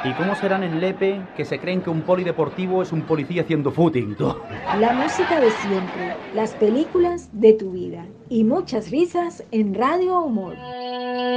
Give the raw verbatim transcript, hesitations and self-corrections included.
¿Y cómo serán en Lepe que se creen que un polideportivo es un policía haciendo footing? La música de siempre, las películas de tu vida y muchas risas en Radio Humor.